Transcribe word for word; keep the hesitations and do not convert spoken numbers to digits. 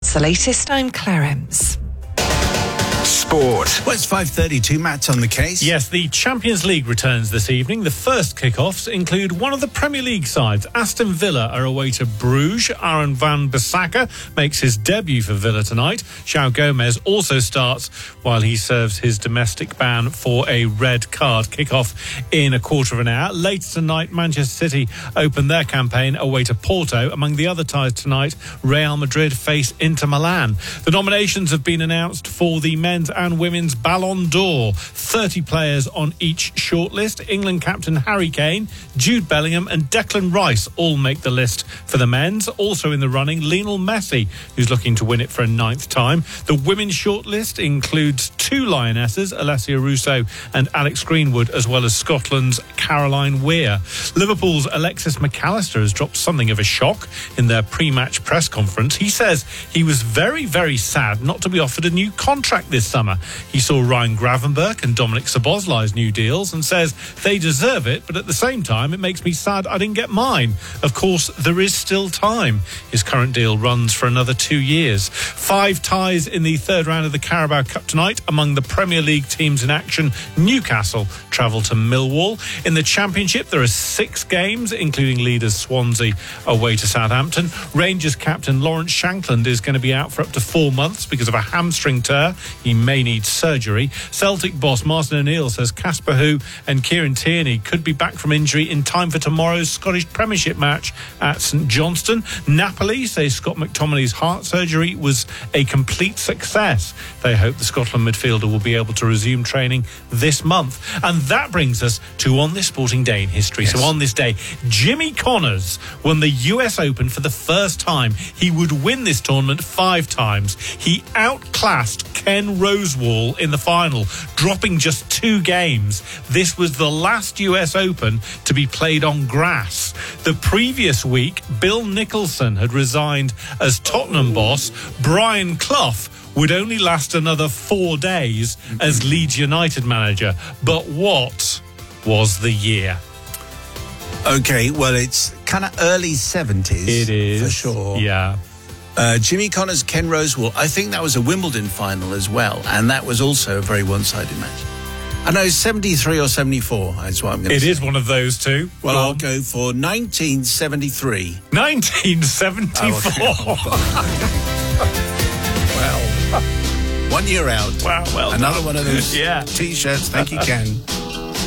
That's the latest. I'm Claire Ems. Sport. Well, it's five thirty-two. Matt's on the case. Yes, the Champions League returns this evening. The first kick-offs include one of the Premier League sides. Aston Villa are away to Bruges. Aaron van Bissaka makes his debut for Villa tonight. João Gomez also starts while he serves his domestic ban for a red card. Kick-off in a quarter of an hour. Later tonight, Manchester City open their campaign away to Porto. Among the other ties tonight, Real Madrid face Inter Milan. The nominations have been announced for the men's and women's Ballon d'Or. thirty players on each shortlist. England captain Harry Kane, Jude Bellingham and Declan Rice all make the list for the men's. Also in the running, Lionel Messi, who's looking to win it for a ninth time. The women's shortlist includes two lionesses, Alessia Russo and Alex Greenwood, as well as Scotland's Caroline Weir. Liverpool's Alexis McAllister has dropped something of a shock in their pre-match press conference. He says he was very, very sad not to be offered a new contract this summer. He saw Ryan Gravenberch and Dominic Szoboszlai's new deals and says they deserve it, but at the same time, it makes me sad I didn't get mine. Of course, there is still time. His current deal runs for another two years. Five ties in the third round of the Carabao Cup tonight. Among the Premier League teams in action, Newcastle travel to Millwall. In the Championship, there are six games, including leaders Swansea away to Southampton. Rangers captain Lawrence Shankland is going to be out for up to four months because of a hamstring tear. He may need surgery. Celtic boss Martin O'Neill says Casper Hu and Kieran Tierney could be back from injury in time for tomorrow's Scottish Premiership match at St Johnstone. Napoli say Scott McTominay's heart surgery was a complete success. They hope the Scotland midfielder will be able to resume training this month. And that brings us to On This Sporting Day in history. Yes. So on this day, Jimmy Connors won the U S Open for the first time. He would win this tournament five times. He outclassed Ken Rosewall in the final, dropping just two games. This was the last U S Open to be played on grass. The previous week, Bill Nicholson had resigned as Tottenham boss. Brian Clough would only last another four days as Leeds United manager. But what was the year? Okay, well, it's kind of early seventies. It is. For sure. Yeah. Uh, Jimmy Connors, Ken Rosewall. I think that was a Wimbledon final as well, and that was also a very one-sided match. I know, seventy-three or seventy-four is what I'm going to say. It is one of those two. Well, go I'll on. go for nineteen seventy-three. nineteen seventy-four. Well, one year out. Wow, well Another done. one of those yeah. T-shirts. Thank you, Ken.